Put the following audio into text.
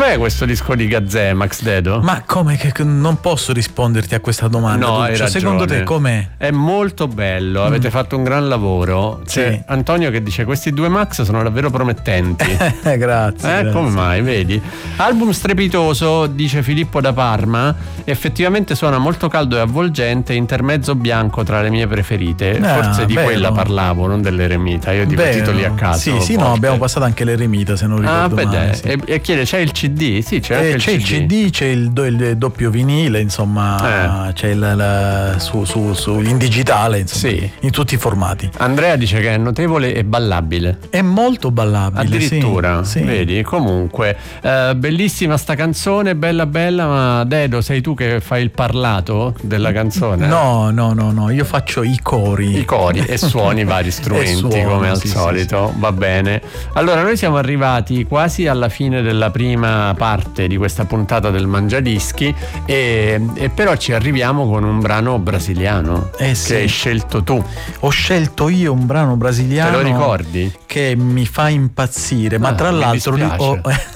Dov'è questo disco di Gazzè, Max Dedo? Ma come che non posso risponderti a questa domanda? No, hai ragione. Secondo te com'è? È molto bello, avete fatto un gran lavoro. C'è Sì. Antonio che dice: questi due Max sono davvero promettenti. Grazie. Grazie. Come mai, vedi? Album strepitoso, dice Filippo da Parma. Effettivamente suona molto caldo e avvolgente, intermezzo bianco tra le mie preferite. Forse di bello. quella parlavo, non dell'eremita. Io dico titoli a caso. Sì, no, abbiamo passato anche l'eremita, se non ricordo male. Sì. E chiede: c'è il CD? Sì, c'è anche c'è il CD, c'è il doppio vinile, insomma, c'è in digitale, insomma, Sì. in tutti i formati. Andrea dice che è notevole e ballabile. È molto ballabile. Addirittura, sì. vedi? Comunque, bellissima sta canzone, bella, ma Dedo, sei tu che fai il parlato della canzone? No, io faccio i cori. I cori e suoni vari strumenti come al solito, va bene. Allora, noi siamo arrivati quasi alla fine della prima parte di questa puntata del Mangiadischi e però ci arriviamo con un brano brasiliano che hai scelto tu. Ho scelto io un brano brasiliano. Te lo ricordi? Che mi fa impazzire, ma tra mi l'altro dispiace.